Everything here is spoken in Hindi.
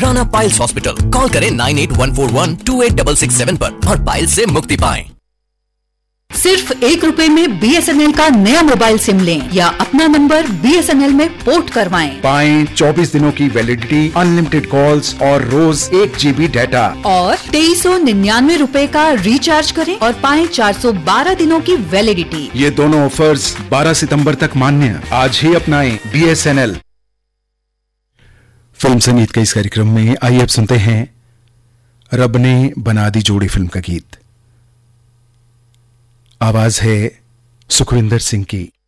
Rana piles hospital. कॉल करें 9814128667 पर और पाइल्स से मुक्ति पाएं। सिर्फ ₹1 में BSNL का नया मोबाइल सिम लें या अपना नंबर BSNL में पोर्ट करवाएं। पाएं 24 दिनों की वैलिडिटी, अनलिमिटेड कॉल्स और रोज 1 GB डाटा। और ₹2399 का रिचार्ज करें और पाएं 412 दिनों की वैलिडिटी। ये दोनों ऑफर्स 12 सितंबर तक मान्य। आज ही अपनाएं BSNL। फिल्म संगीत के इस कार्यक्रम में आइए अब सुनते हैं रब ने बना दी जोड़ी फिल्म का गीत। आवाज है सुखविंदर सिंह की।